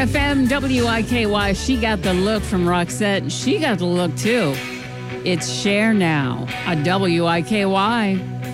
FM, WIKY. She got the look from Roxette. She got the look too. It's Share Now on WIKY.